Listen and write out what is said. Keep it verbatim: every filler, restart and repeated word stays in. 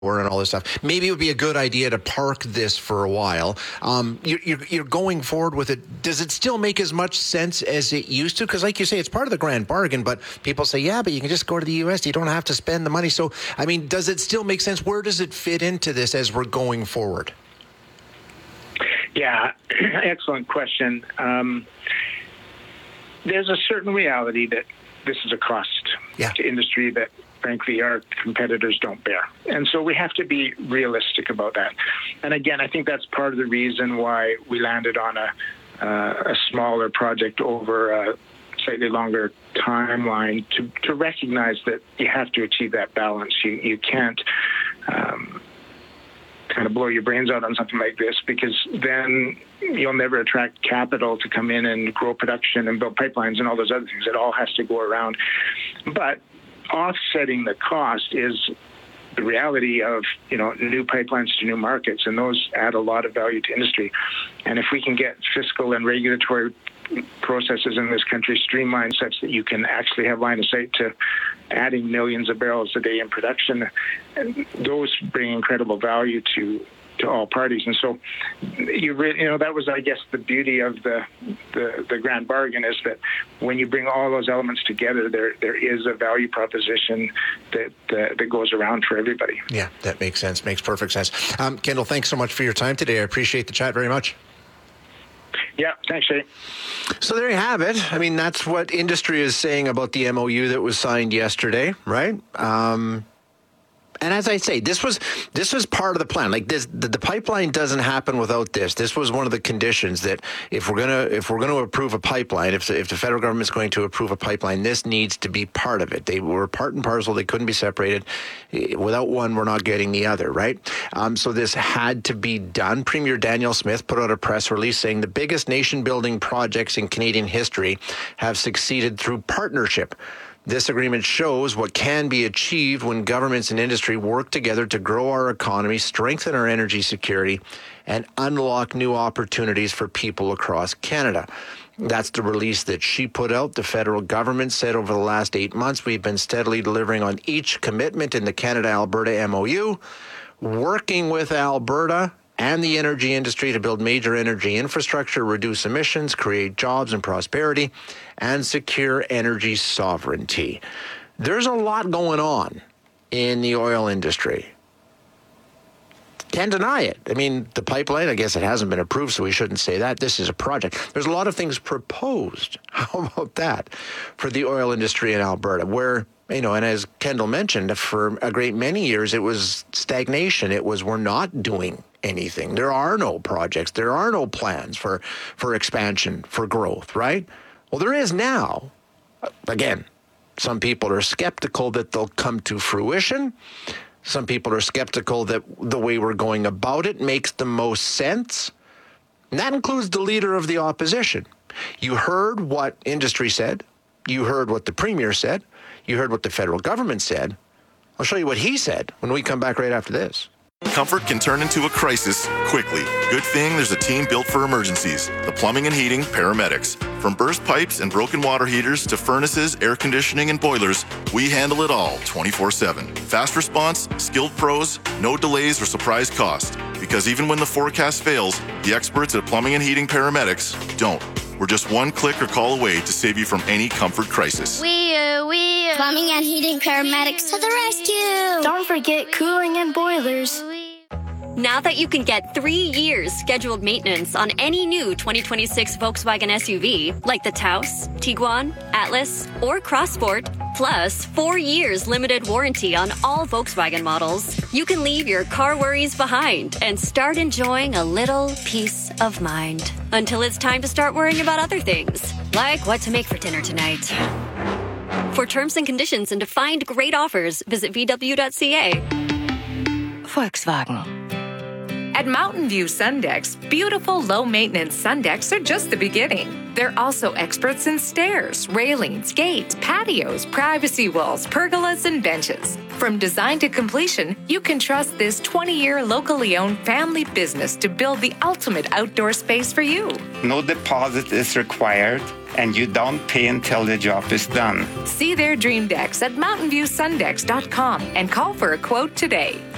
and all this stuff. Maybe it would be a good idea to park this for a while. Um, you're, you're, you're going forward with it. Does it still make as much sense as it used to? Because like you say, it's part of the grand bargain, but people say, yeah, but you can just go to the U S. You don't have to spend the money. So, I mean, does it still make sense? Where does it fit into this as we're going forward? Yeah, excellent question. Um, there's a certain reality that this is a cost yeah. to industry that, frankly, our competitors don't bear. And so we have to be realistic about that. And again, I think that's part of the reason why we landed on a, uh, a smaller project over a slightly longer timeline to, to recognize that you have to achieve that balance. You, you can't um, kind of blow your brains out on something like this, because then you'll never attract capital to come in and grow production and build pipelines and all those other things. It all has to go around. But offsetting the cost is the reality of, you know, new pipelines to new markets, and those add a lot of value to industry. And if we can get fiscal and regulatory processes in this country streamlined such that you can actually have line of sight to adding millions of barrels a day in production, and those bring incredible value to to all parties. And so, you re- you know, that was, I guess, the beauty of the, the the grand bargain, is that when you bring all those elements together, there there is a value proposition that uh, that goes around for everybody. Yeah, that makes sense. Makes perfect sense. Um, Kendall, thanks so much for your time today. I appreciate the chat very much. Yeah, thanks, Shay. So there you have it. I mean, that's what industry is saying about the M O U that was signed yesterday, right? Um, and as I say, this was this was part of the plan. Like this, the, the pipeline doesn't happen without this. This was one of the conditions that if we're gonna if we're gonna approve a pipeline, if the, if the federal government is going to approve a pipeline, this needs to be part of it. They were part and parcel. They couldn't be separated. Without one, we're not getting the other, right? Um, so this had to be done. Premier Danielle Smith put out a press release saying the biggest nation-building projects in Canadian history have succeeded through partnership. This agreement shows what can be achieved when governments and industry work together to grow our economy, strengthen our energy security, and unlock new opportunities for people across Canada. That's the release that she put out. The federal government said over the last eight months, we've been steadily delivering on each commitment in the Canada-Alberta M O U, working with Alberta and the energy industry to build major energy infrastructure, reduce emissions, create jobs and prosperity, and secure energy sovereignty. There's a lot going on in the oil industry. Can't deny it. I mean, the pipeline, I guess it hasn't been approved, so we shouldn't say that. This is a project. There's a lot of things proposed. How about that for the oil industry in Alberta, where, you know, and as Kendall mentioned, for a great many years, it was stagnation. It was, we're not doing anything. There are no projects. There are no plans for, for expansion, for growth, right? Well, there is now. Again, some people are skeptical that they'll come to fruition. Some people are skeptical that the way we're going about it makes the most sense. And that includes the leader of the opposition. You heard what industry said. You heard what the premier said. You heard what the federal government said. I'll show you what he said when we come back right after this. Comfort can turn into a crisis quickly. Good thing there's a team built for emergencies. The Plumbing and Heating Paramedics. From burst pipes and broken water heaters to furnaces, air conditioning, and boilers, we handle it all twenty-four seven. Fast response, skilled pros, no delays or surprise cost. Because even when the forecast fails, the experts at Plumbing and Heating Paramedics don't. We're just one click or call away to save you from any comfort crisis. We, uh, we, uh, Plumbing and Heating Paramedics to the rescue! Don't forget cooling and boilers. Now that you can get three years scheduled maintenance on any new twenty twenty-six Volkswagen S U V, like the Taos, Tiguan, Atlas, or Crossport, plus four years limited warranty on all Volkswagen models, you can leave your car worries behind and start enjoying a little peace of mind. Until it's time to start worrying about other things, like what to make for dinner tonight. For terms and conditions and to find great offers, visit v w dot c a. Volkswagen. At Mountain View Sundex, beautiful low-maintenance Sundecks are just the beginning. They're also experts in stairs, railings, gates, patios, privacy walls, pergolas, and benches. From design to completion, you can trust this twenty-year locally owned family business to build the ultimate outdoor space for you. No deposit is required, and you don't pay until the job is done. See their dream decks at mountain view sundex dot com and call for a quote today.